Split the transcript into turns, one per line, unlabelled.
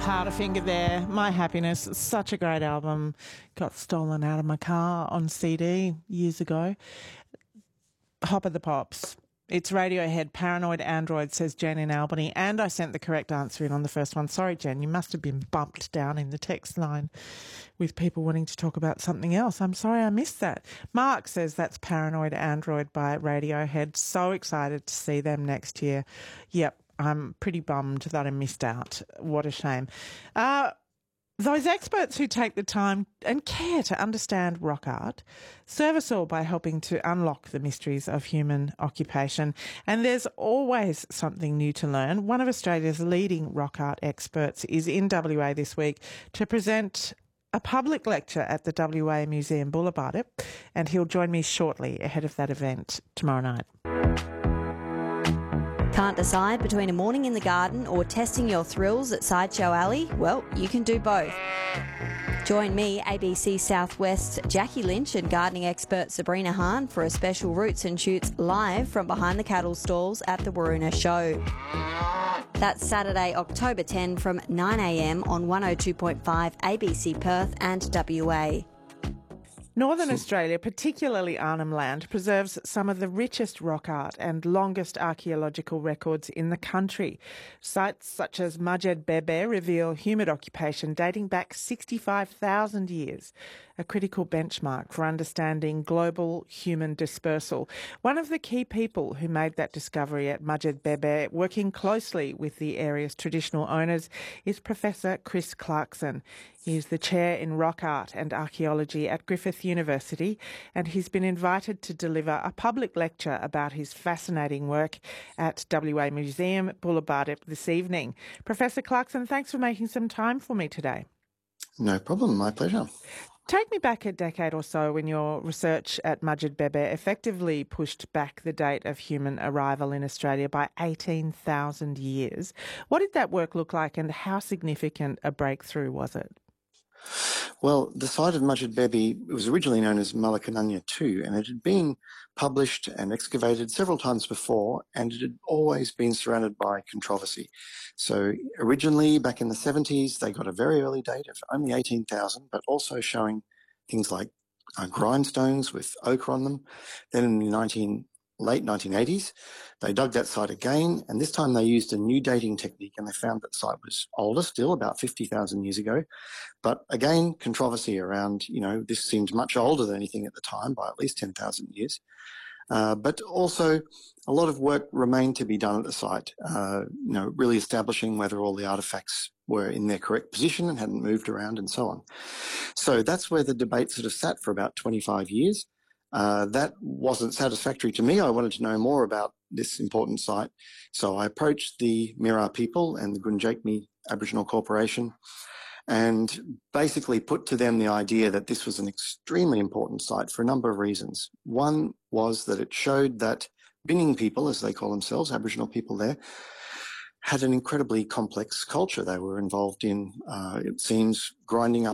Powderfinger there. My Happiness. Such a great album. Got stolen out of my car on CD years ago. Hop of the Pops. It's Radiohead, Paranoid Android, says Jen in Albany. And I sent the correct answer in on the first one. Sorry, Jen, you must have been bumped down in the text line with people wanting to talk about something else. I'm sorry I missed that. Mark says that's Paranoid Android by Radiohead. So excited to see them next year. Yep, I'm pretty bummed that I missed out. What a shame. Those experts who take the time and care to understand rock art serve us all by helping to unlock the mysteries of human occupation. And there's always something new to learn. One of Australia's leading rock art experts is in WA this week to present a public lecture at the WA Museum Boulevard, and he'll join me shortly ahead of that event tomorrow night.
Can't decide between a morning in the garden or testing your thrills at Sideshow Alley? Well, you can do both. Join me, ABC Southwest's Jackie Lynch and gardening expert Sabrina Hahn for a special Roots and Shoots live from behind the cattle stalls at the Waroona Show. That's Saturday, October 10 from 9am on 102.5 ABC Perth and WA.
Northern Australia, particularly Arnhem Land, preserves some of the richest rock art and longest archaeological records in the country. Sites such as Majed Bebe reveal human occupation dating back 65,000 years, a critical benchmark for understanding global human dispersal. One of the key people who made that discovery at Majed Bebe, working closely with the area's traditional owners, is Professor Chris Clarkson. He is the Chair in Rock Art and Archaeology at Griffith University, and he's been invited to deliver a public lecture about his fascinating work at WA Museum Boulevard this evening. Professor Clarkson, thanks for making some time for me today.
No problem, my pleasure.
Take me back a decade or so when your research at Majed Bebe effectively pushed back the date of human arrival in Australia by 18,000 years. What did that work look like, and how significant a breakthrough was it?
Well, the site of Majed Bebe was originally known as Malakananya II, and it had been published and excavated several times before, and it had always been surrounded by controversy. So originally, back in the 70s, they got a very early date of only 18,000, but also showing things like grindstones with ochre on them. Then in the late 1980s, they dug that site again, and this time they used a new dating technique, and they found that the site was older still, about 50,000 years ago. But again, controversy around, this seemed much older than anything at the time by at least 10,000 years. But also a lot of work remained to be done at the site, really establishing whether all the artefacts were in their correct position and hadn't moved around and so on. So that's where the debate sort of sat for about 25 years. That wasn't satisfactory to me. I wanted to know more about this important site. So I approached the Mirarr people and the Gundjeihmi Aboriginal Corporation and basically put to them the idea that this was an extremely important site for a number of reasons. One was that it showed that Binning people, as they call themselves, Aboriginal people there, had an incredibly complex culture. They were involved in, it seems, grinding up